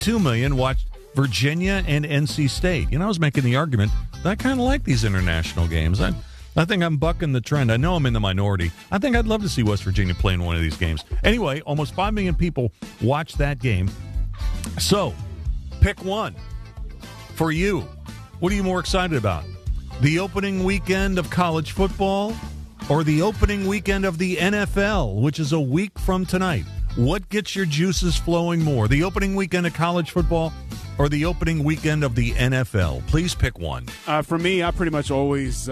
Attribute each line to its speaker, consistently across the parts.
Speaker 1: 2 million watched Virginia and NC State. I was making the argument that I kind of like these international games. I think I'm bucking the trend. I know I'm in the minority. I think I'd love to see West Virginia play in one of these games. Anyway, almost 5 million people watched that game. So, pick one for you. What are you more excited about? The opening weekend of college football or the opening weekend of the NFL, which is a week from tonight? What gets your juices flowing more? The opening weekend of college football or the opening weekend of the NFL? Please pick one.
Speaker 2: For me, I pretty much always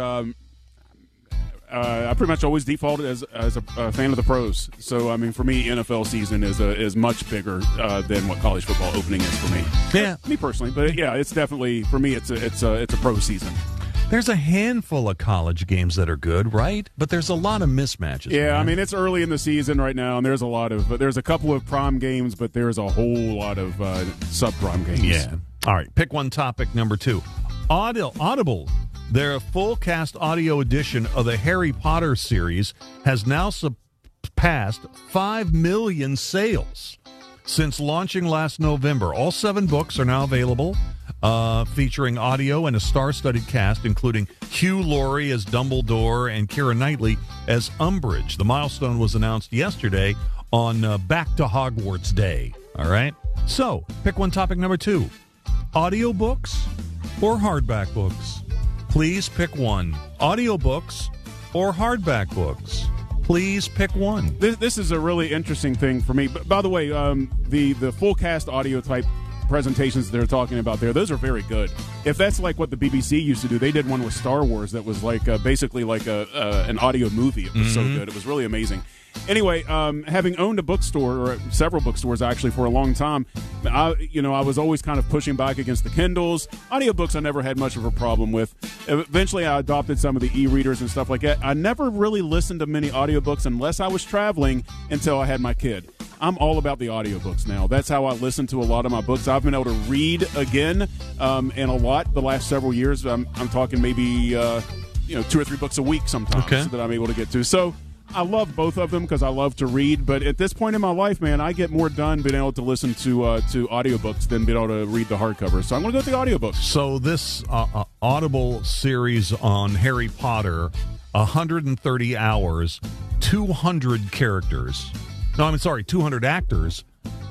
Speaker 2: defaulted as a fan of the pros. So, I mean, for me, NFL season is much bigger than what college football opening is for me.
Speaker 1: Yeah,
Speaker 2: me personally, but yeah, it's definitely for me. It's a pro season.
Speaker 1: There's a handful of college games that are good, right? But there's a lot of mismatches.
Speaker 2: Yeah,
Speaker 1: man.
Speaker 2: I mean, it's early in the season right now, and there's a couple of prime games, but there's a whole lot of sub-prime games.
Speaker 1: Yeah. All right, pick one topic number 2. Audible, their full cast audio edition of the Harry Potter series has now surpassed 5 million sales since launching last November. All 7 books are now available, featuring audio and a star-studded cast, including Hugh Laurie as Dumbledore and Keira Knightley as Umbridge. The milestone was announced yesterday on Back to Hogwarts Day. All right? So, pick one topic number 2. Audiobooks or hardback books? Please pick one. Audiobooks or hardback books? Please pick one.
Speaker 2: This is a really interesting thing for me. But by the way, the full cast audio type presentations they're talking about there, those are very good. If that's like what the BBC used to do, they did one with Star Wars that was like basically like an audio movie. It was so good. It was really amazing. Anyway, having owned a bookstore, or several bookstores actually, for a long time, I was always kind of pushing back against the Kindles. Audiobooks I never had much of a problem with. Eventually, I adopted some of the e-readers and stuff like that. I never really listened to many audiobooks unless I was traveling until I had my kid. I'm all about the audiobooks now. That's how I listen to a lot of my books. I've been able to read again, and a lot the last several years. I'm talking maybe 2 or 3 books a week sometimes that I'm able to get to. So I love both of them because I love to read. But at this point in my life, man, I get more done being able to listen to audiobooks than being able to read the hardcover. So I'm going to go with the audiobooks.
Speaker 1: So this Audible series on Harry Potter, 130 hours, 200 characters. No, I'm sorry, 200 actors,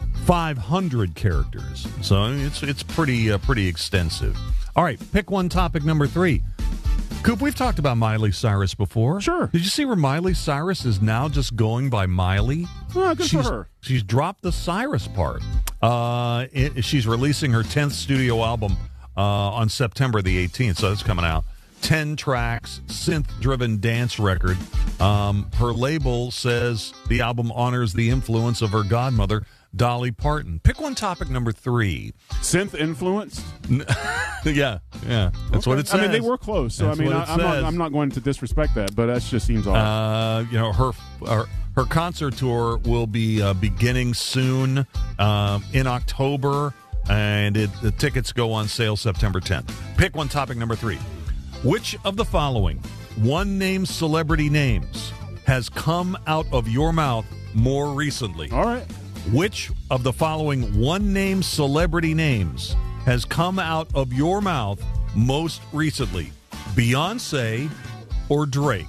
Speaker 1: 500 characters. So it's pretty extensive. All right, pick one topic number 3. Coop, we've talked about Miley Cyrus before.
Speaker 2: Sure.
Speaker 1: Did you see where Miley Cyrus is now just going by Miley?
Speaker 2: Oh, good for her.
Speaker 1: She's dropped the Cyrus part. She's releasing her 10th studio album on September the 18th, so it's coming out. 10 tracks, synth-driven dance record. Her label says the album honors the influence of her godmother, Dolly Parton. Pick one topic number 3.
Speaker 2: Synth influenced?
Speaker 1: Yeah. That's what it says.
Speaker 2: I mean, they were close, so
Speaker 1: That's
Speaker 2: I'm not going to disrespect that, but that just seems odd.
Speaker 1: Her concert tour will be beginning soon in October, and the tickets go on sale September 10th. Pick one topic number 3. Which of the following one-name celebrity names has come out of your mouth more recently?
Speaker 2: All right.
Speaker 1: Which of the following one-name celebrity names has come out of your mouth most recently? Beyonce or Drake?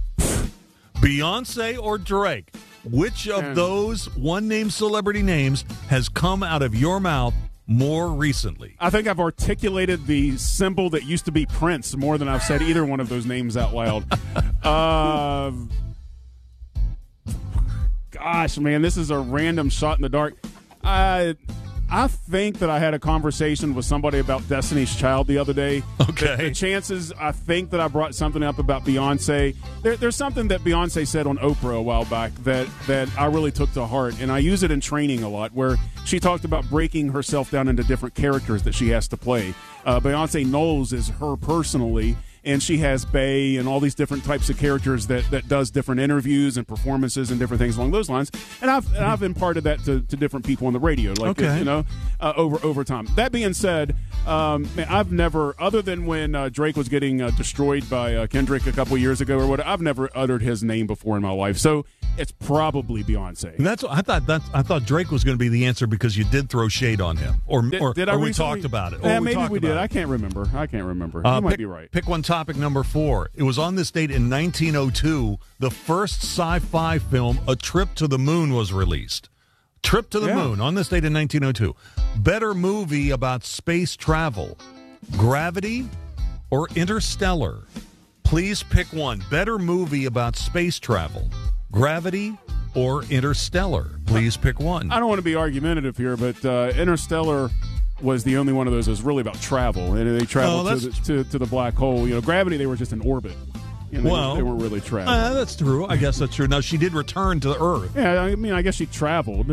Speaker 1: Beyonce or Drake? Which of those one-name celebrity names has come out of your mouth more recently?
Speaker 2: I think I've articulated the symbol that used to be Prince more than I've said either one of those names out loud. Gosh, man, this is a random shot in the dark. I think that I had a conversation with somebody about Destiny's Child the other day.
Speaker 1: Okay.
Speaker 2: The chances, I think that I brought something up about Beyonce. There's something that Beyonce said on Oprah a while back that I really took to heart, and I use it in training a lot, where she talked about breaking herself down into different characters that she has to play. Beyonce Knowles is her personally, and she has Bey and all these different types of characters that does different interviews and performances and different things along those lines. And I've imparted that to different people on the radio, over time. That being said, man, I've never, other than when Drake was getting destroyed by Kendrick a couple years ago or whatever, I've never uttered his name before in my life. So it's probably Beyonce.
Speaker 1: That's I thought Drake was going to be the answer because you did throw shade on him, or we talked about it.
Speaker 2: Yeah, maybe we did. I can't remember. You might be right.
Speaker 1: Pick one topic number 4. It was on this date in 1902. The first sci-fi film, A Trip to the Moon, was released. Trip to the Moon on this date in 1902. Better movie about space travel: Gravity or Interstellar? Please pick one. Better movie about space travel: Gravity or Interstellar? Please pick one.
Speaker 2: I don't want to be argumentative here, but Interstellar was the only one of those that was really about travel, and they traveled to the black hole. Gravity, they were just in orbit. They weren't really traveling.
Speaker 1: That's true. I guess that's true. Now, she did return to the Earth.
Speaker 2: Yeah, I mean, I guess she traveled.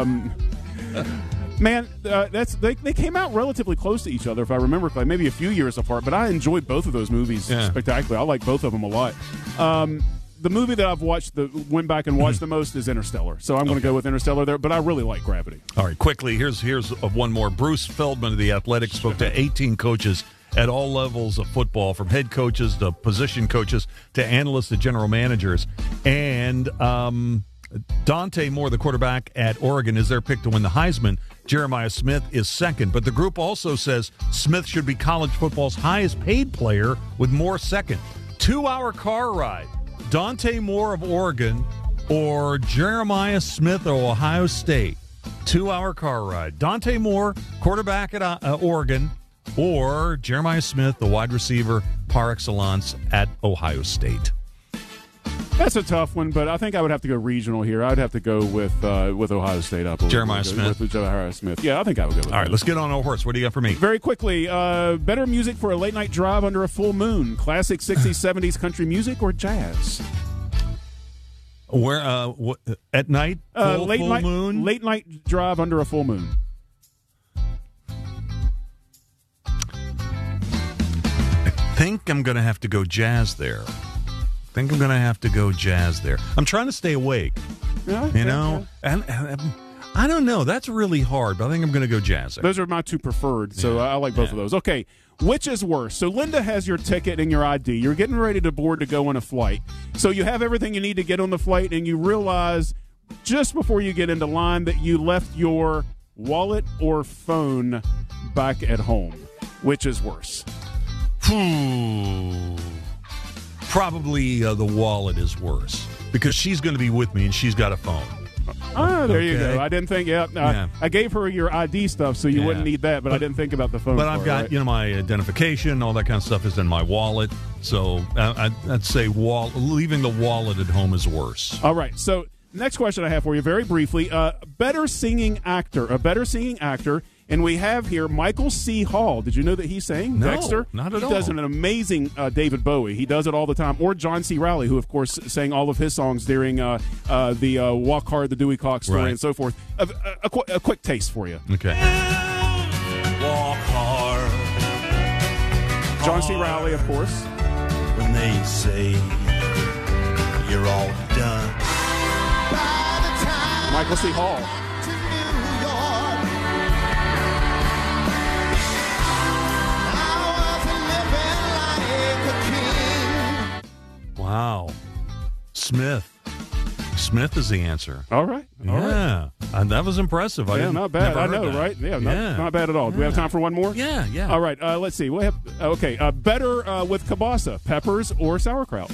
Speaker 2: Man, they came out relatively close to each other, if I remember correctly, maybe a few years apart. But I enjoyed both of those movies spectacularly. I like both of them a lot. The movie that I've went back and watched the most is Interstellar. So I'm going to go with Interstellar there, but I really like Gravity.
Speaker 1: All right, quickly, here's one more. Bruce Feldman of The Athletic spoke to 18 coaches at all levels of football, from head coaches to position coaches to analysts to general managers. And Dante Moore, the quarterback at Oregon, is their pick to win the Heisman. Jeremiah Smith is second. But the group also says Smith should be college football's highest paid player, with Moore second. 2-hour car ride. Dante Moore of Oregon or Jeremiah Smith of Ohio State. 2-hour car ride. Dante Moore, quarterback at Oregon, or Jeremiah Smith, the wide receiver par excellence at Ohio State.
Speaker 2: That's a tough one, but I think I would have to go regional here. I'd have to go with Ohio State. I believe.
Speaker 1: Jeremiah Smith.
Speaker 2: With Jeremiah Smith. Yeah, I think I would go with
Speaker 1: All right, let's get on our horse. What do you got for me?
Speaker 2: Very quickly, better music for a late-night drive under a full moon. Classic 60s, 70s country music or jazz?
Speaker 1: Where at night? Full moon?
Speaker 2: Late-night drive under a full moon.
Speaker 1: I think I'm going to have to go jazz there. I'm trying to stay awake. And I don't know. That's really hard, but I think I'm going to go jazz there.
Speaker 2: Those are my two preferred, so I like both of those. Okay, which is worse? So Linda has your ticket and your ID. You're getting ready to board to go on a flight. So you have everything you need to get on the flight, and you realize just before you get into line that you left your wallet or phone back at home. Which is worse?
Speaker 1: Probably the wallet is worse, because she's going to be with me and she's got a phone.
Speaker 2: There you go. I didn't think. I gave her your ID stuff, so you wouldn't need that. But I didn't think about the phone.
Speaker 1: But I've got my identification, all that kind of stuff is in my wallet. So I'd say leaving the wallet at home is worse.
Speaker 2: All right. So next question I have for you, very briefly: better singing actor, and we have here Michael C. Hall. Did you know that he sang Dexter?
Speaker 1: Not at all.
Speaker 2: He does an amazing David Bowie. He does it all the time. Or John C. Reilly, who, of course, sang all of his songs during the Walk Hard, the Dewey Cox story, and so forth. A quick taste for you.
Speaker 1: Okay.
Speaker 3: Walk hard.
Speaker 2: John C. Reilly, of course.
Speaker 3: When they say you're all done.
Speaker 2: Michael C. Hall.
Speaker 1: Wow. Smith is the answer.
Speaker 2: All right.
Speaker 1: That was impressive.
Speaker 2: Not bad. I know, right? Yeah, not bad at all. Do we have time for one more?
Speaker 1: Yeah.
Speaker 2: All right, let's see. We have better with kielbasa, peppers or sauerkraut?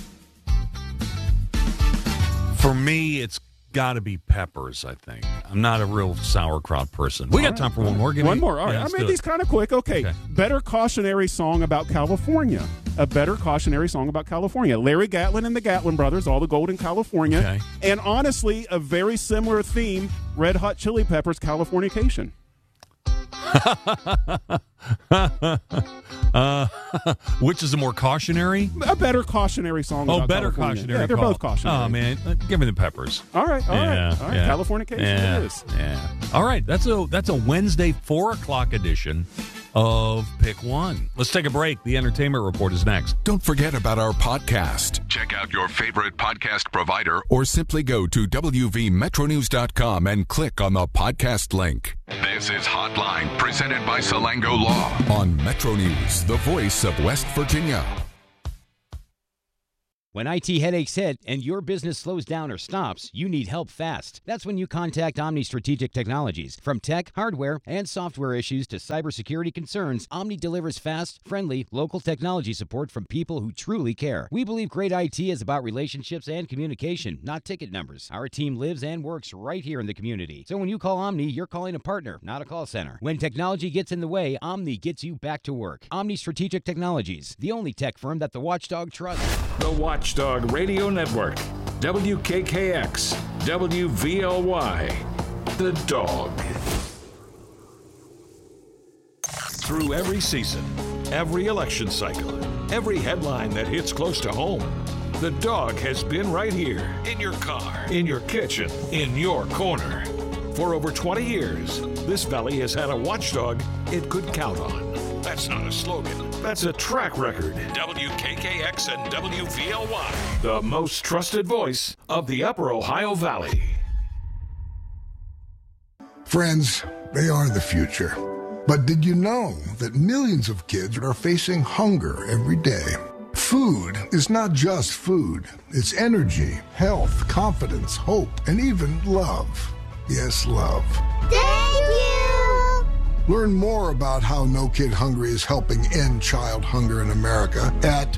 Speaker 1: For me, it's got to be peppers, I think. I'm not a real sauerkraut person. We got time for one more.
Speaker 2: One more. All right. I made these kind of quick. Okay. Better cautionary song about California. A better cautionary song about California. Larry Gatlin and the Gatlin Brothers, All the Gold in California.
Speaker 1: Okay.
Speaker 2: And honestly, a very similar theme, Red Hot Chili Peppers, Californication.
Speaker 1: Which is the more cautionary?
Speaker 2: A better cautionary song.
Speaker 1: Oh, better California. Cautionary.
Speaker 2: Yeah, they're both cautionary.
Speaker 1: Oh man, give me the peppers.
Speaker 2: All right. Californication it is.
Speaker 1: Yeah. All right. That's a Wednesday 4:00 edition of Pick One. Let's take a break. The Entertainment Report is next.
Speaker 4: Don't forget about our podcast. Check out your favorite podcast provider, or simply go to wvmetronews.com and click on the podcast link. This is Hotline, presented by Salango Law on Metro News, the voice of West Virginia.
Speaker 5: When IT headaches hit and your business slows down or stops, you need help fast. That's when you contact Omni Strategic Technologies. From tech, hardware, and software issues to cybersecurity concerns, Omni delivers fast, friendly, local technology support from people who truly care. We believe great IT is about relationships and communication, not ticket numbers. Our team lives and works right here in the community. So when you call Omni, you're calling a partner, not a call center. When technology gets in the way, Omni gets you back to work. Omni Strategic Technologies, the only tech firm that the Watchdog trusts.
Speaker 6: The Watchdog Radio Network, WKKX, WVLY, The Dog.
Speaker 3: Through every season, every election cycle, every headline that hits close to home, The Dog has been right here, in your car, in your kitchen, in your corner. For over 20 years, this valley has had a watchdog it could count on. That's not a slogan. That's a track record. WKKX and WVLY, the most trusted voice of the Upper Ohio Valley.
Speaker 7: Friends, they are the future. But did you know that millions of kids are facing hunger every day? Food is not just food. It's energy, health, confidence, hope, and even love. Yes, love.
Speaker 8: Thank you!
Speaker 7: Learn more about how No Kid Hungry is helping end child hunger in America at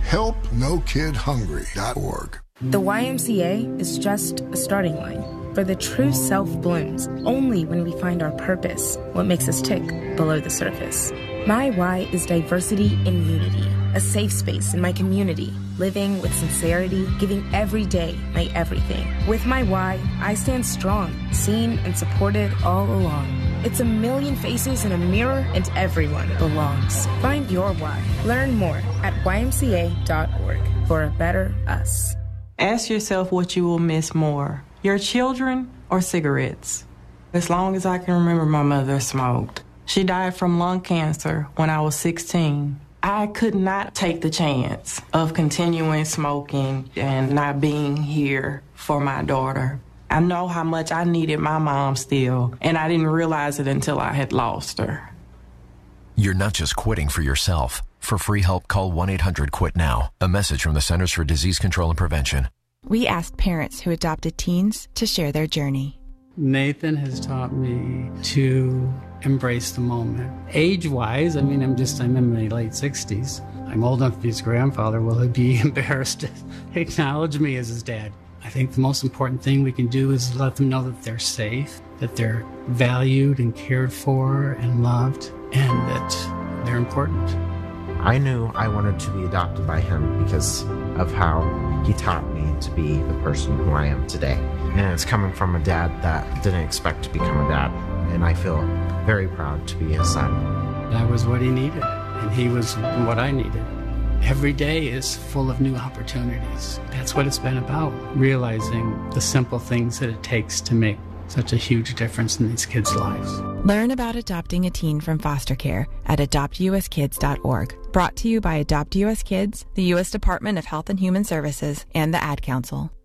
Speaker 7: helpnokidhungry.org.
Speaker 9: The YMCA is just a starting line, for the true self blooms only when we find our purpose, what makes us tick below the surface. My why is diversity in unity, a safe space in my community, living with sincerity, giving every day my everything. With my why, I stand strong, seen and supported all along. It's a million faces in a mirror and everyone belongs. Find your why. Learn more at ymca.org for a better us.
Speaker 10: Ask yourself what you will miss more, your children or cigarettes. As long as I can remember, my mother smoked. She died from lung cancer when I was 16. I could not take the chance of continuing smoking and not being here for my daughter. I know how much I needed my mom still, and I didn't realize it until I had lost her.
Speaker 11: You're not just quitting for yourself. For free help, call 1-800-QUIT-NOW. A message from the Centers for Disease Control and Prevention.
Speaker 12: We asked parents who adopted teens to share their journey.
Speaker 13: Nathan has taught me to embrace the moment. Age-wise, I'm in my late 60s. I'm old enough to be his grandfather. Will he be embarrassed to acknowledge me as his dad? I think the most important thing we can do is let them know that they're safe, that they're valued and cared for and loved, and that they're important.
Speaker 14: I knew I wanted to be adopted by him because of how he taught me to be the person who I am today. And it's coming from a dad that didn't expect to become a dad. And I feel very proud to be his son.
Speaker 13: That was what he needed, and he was what I needed. Every day is full of new opportunities. That's what it's been about, realizing the simple things that it takes to make such a huge difference in these kids' lives.
Speaker 12: Learn about adopting a teen from foster care at adoptuskids.org. Brought to you by Adopt U.S. Kids, the U.S. Department of Health and Human Services, and the Ad Council.